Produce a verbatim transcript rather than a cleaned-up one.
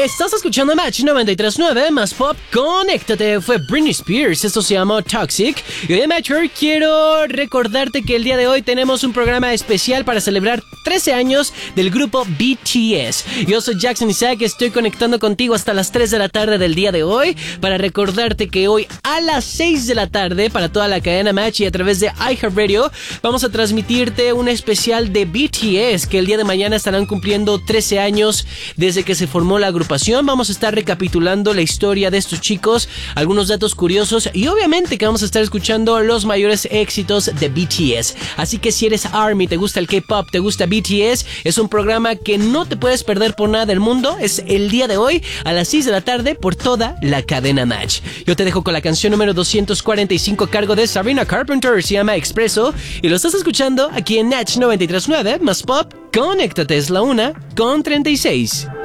Estás escuchando Match noventa y tres punto nueve más Pop. Conéctate. Fue Britney Spears. Esto se llamó Toxic. Y hoy en Matcher quiero recordarte que el día de hoy tenemos un programa especial para celebrar trece años del grupo B T S. Yo soy Jackson Isaac. Estoy conectando contigo hasta las tres de la tarde del día de hoy para recordarte que hoy a las seis de la tarde para toda la cadena Match y a través de iHeartRadio vamos a transmitirte un especial de B T S que el día de mañana estarán cumpliendo trece años desde que se formó la agrupación. Vamos a estar recapitulando la historia de estos chicos, algunos datos curiosos y obviamente que vamos a estar escuchando los mayores éxitos de B T S. Así que si eres ARMY, te gusta el K-pop, te gusta B T S, es un programa que no te puedes perder por nada del mundo. Es el día de hoy a las seis de la tarde por toda la cadena Match. Yo te dejo con la canción número doscientos cuarenta y cinco a cargo de Sabrina Carpenter, se llama Expreso y lo estás escuchando aquí en Match noventa y tres punto nueve más Pop. Conéctate, es la una con treinta y seis.